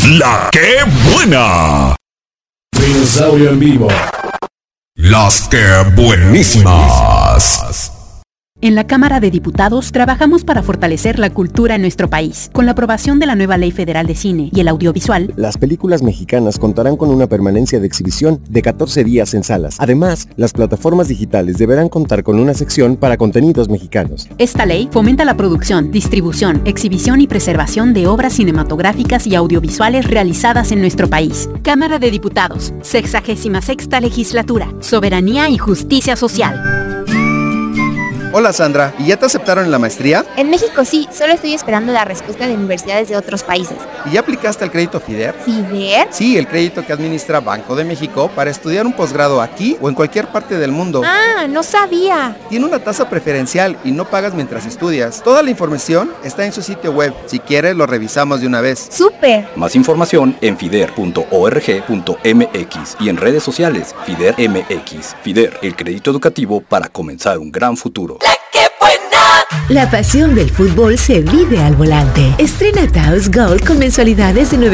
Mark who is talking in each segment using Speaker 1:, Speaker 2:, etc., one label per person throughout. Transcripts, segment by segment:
Speaker 1: La que buena.
Speaker 2: Dinosaurio en vivo.
Speaker 1: Las que buenísimas.
Speaker 3: En la Cámara de Diputados trabajamos para fortalecer la cultura en nuestro país. Con la aprobación de la nueva Ley Federal de Cine y el Audiovisual,
Speaker 4: las películas mexicanas contarán con una permanencia de exhibición de 14 días en salas. Además, las plataformas digitales deberán contar con una sección para contenidos mexicanos.
Speaker 3: Esta ley fomenta la producción, distribución, exhibición y preservación de obras cinematográficas y audiovisuales realizadas en nuestro país. Cámara de Diputados, 66ª Legislatura, Soberanía y Justicia Social.
Speaker 5: Hola Sandra, ¿y ya te aceptaron en la maestría?
Speaker 6: En México sí, solo estoy esperando la respuesta de universidades de otros países.
Speaker 5: ¿Y ya aplicaste al crédito FIDER?
Speaker 6: ¿FIDER?
Speaker 5: Sí, el crédito que administra Banco de México para estudiar un posgrado aquí o en cualquier parte del mundo.
Speaker 6: Ah, no sabía.
Speaker 5: Tiene una tasa preferencial y no pagas mientras estudias. Toda la información está en su sitio web. Si quieres, lo revisamos de una vez.
Speaker 6: ¡Súper!
Speaker 7: Más información en fider.org.mx y en redes sociales FIDER MX. FIDER, el crédito educativo para comenzar un gran futuro.
Speaker 8: ¡La que buena! La pasión del fútbol se vive al volante. Estrena Taos Gold con mensualidades de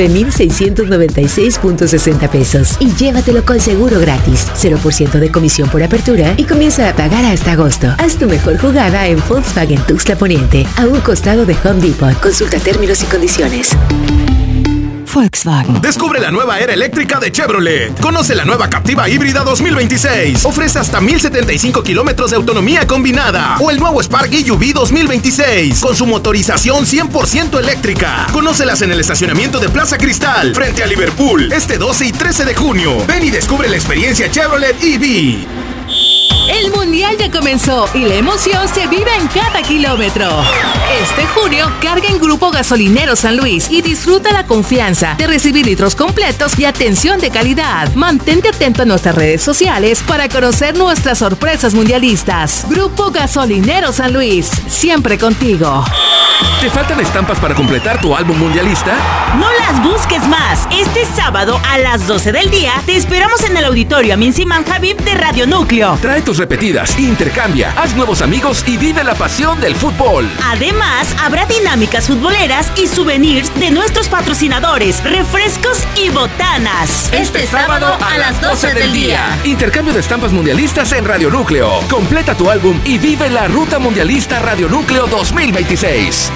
Speaker 8: 9,696.60 pesos y llévatelo con seguro gratis, 0% de comisión por apertura y comienza a pagar hasta agosto. Haz tu mejor jugada en Volkswagen Tuxtla Poniente, a un costado de Home Depot. Consulta términos y condiciones. Volkswagen.
Speaker 9: Descubre la nueva era eléctrica de Chevrolet. Conoce la nueva Captiva híbrida 2026. Ofrece hasta 1075 kilómetros de autonomía combinada. O el nuevo Spark EUV 2026. Con su motorización 100% eléctrica. Conócelas en el estacionamiento de Plaza Cristal, frente a Liverpool, este 12 y 13 de junio. Ven y descubre la experiencia Chevrolet EV.
Speaker 10: El Mundial ya comenzó y la emoción se vive en cada kilómetro. Este junio, carga en Grupo Gasolinero San Luis y disfruta la confianza de recibir litros completos y atención de calidad. Mantente atento a nuestras redes sociales para conocer nuestras sorpresas mundialistas. Grupo Gasolinero San Luis, siempre contigo.
Speaker 9: ¿Te faltan estampas para completar tu álbum mundialista?
Speaker 11: No las busques más. Este sábado a las 12 del día te esperamos en el auditorio Amin Siman Habib de Radio Núcleo.
Speaker 9: Trae tus repetidas, intercambia, haz nuevos amigos y vive la pasión del fútbol.
Speaker 11: Además, habrá dinámicas futboleras y souvenirs de nuestros patrocinadores, refrescos y botanas.
Speaker 10: Este sábado a las 12 del día.
Speaker 9: Intercambio de estampas mundialistas en Radio Núcleo. Completa tu álbum y vive la ruta mundialista Radio Núcleo 2026.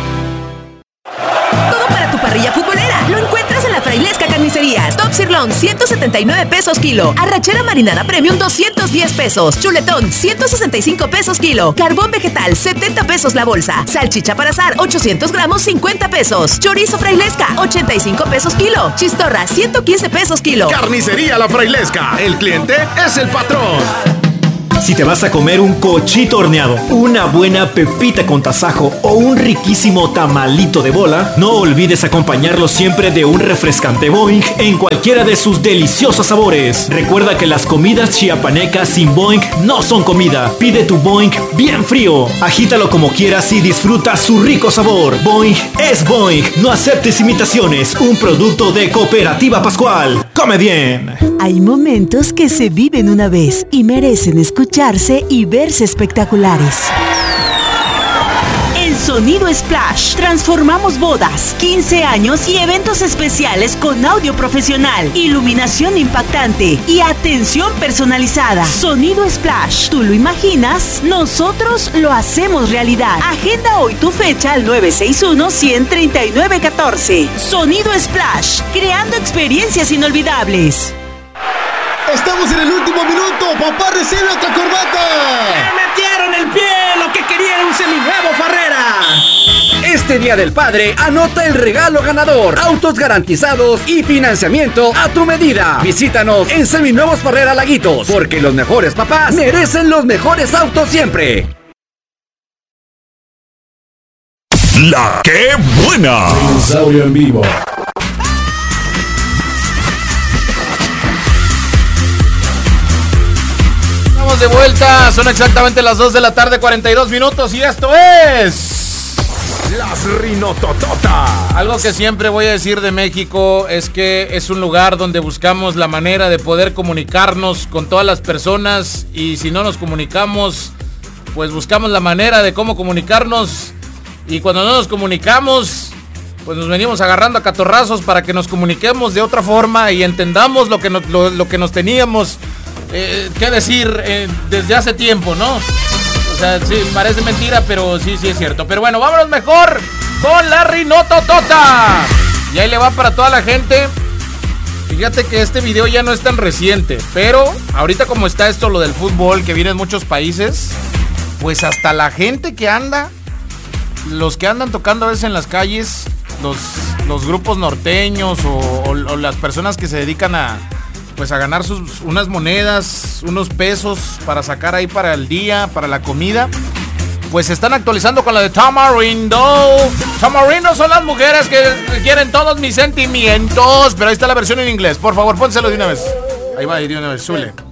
Speaker 10: Todo para tu parrilla futbolera. Lo encuentras en la Frailesca Carnicerías. Top Sirloin, 179 pesos kilo. Arrachera marinada premium, 210 pesos. Chuletón, 165 pesos kilo. Carbón vegetal, 70 pesos la bolsa. Salchicha para asar, 800 gramos, 50 pesos. Chorizo Frailesca, 85 pesos kilo. Chistorra, 115 pesos kilo.
Speaker 9: Carnicería La Frailesca. El cliente es el patrón.
Speaker 12: Si te vas a comer un cochito horneado, una buena pepita con tasajo o un riquísimo tamalito de bola, no olvides acompañarlo siempre de un refrescante Boing en cualquiera de sus deliciosos sabores. Recuerda que las comidas chiapanecas sin Boing no son comida. Pide tu Boing bien frío, agítalo como quieras y disfruta su rico sabor. Boing es Boing, no aceptes imitaciones. Un producto de Cooperativa Pascual. ¡Come bien!
Speaker 13: Hay momentos que se viven una vez y merecen escucharse y verse espectaculares.
Speaker 11: En Sonido Splash transformamos bodas, 15 años y eventos especiales con audio profesional, iluminación impactante y atención personalizada. Sonido Splash, tú lo imaginas, nosotros lo hacemos realidad. Agenda hoy tu fecha al 961-139-14. Sonido Splash, creando experiencias inolvidables.
Speaker 14: Estamos en el último minuto. Papá recibe otra corbata.
Speaker 15: ¡Me metieron el pie! Lo que quería era un seminuevo, Farrera.
Speaker 16: Este Día del Padre, anota el regalo ganador. Autos garantizados y financiamiento a tu medida. Visítanos en Seminuevos Farrera Laguitos, porque los mejores papás merecen los mejores autos siempre.
Speaker 1: La que buena.
Speaker 2: Dinosaurio en vivo.
Speaker 17: De vuelta, son exactamente las 2 de la tarde, 42 minutos y esto es
Speaker 9: Las Rinototota.
Speaker 17: Algo que siempre voy a decir de México es que es un lugar donde buscamos la manera de poder comunicarnos con todas las personas y si no nos comunicamos, pues buscamos la manera de cómo comunicarnos y cuando no nos comunicamos, pues nos venimos agarrando a catorrazos para que nos comuniquemos de otra forma y entendamos lo que nos teníamos que decir desde hace tiempo, ¿no? O sea, sí, parece mentira, pero sí es cierto. Pero bueno, vámonos mejor con la Rinototota. Y ahí le va para toda la gente. Fíjate que este video ya no es tan reciente, pero ahorita como está esto, lo del fútbol, que viene en muchos países, pues hasta la gente que anda, los que andan tocando a veces en las calles, los grupos norteños o las personas que se dedican a ganar unas monedas, unos pesos para sacar ahí para el día, para la comida, pues se están actualizando con la de Tamarindo. Tamarindo son las mujeres que quieren todos mis sentimientos, pero ahí está la versión en inglés. Por favor, pónselo de una vez. Ahí va, de una vez, súbele.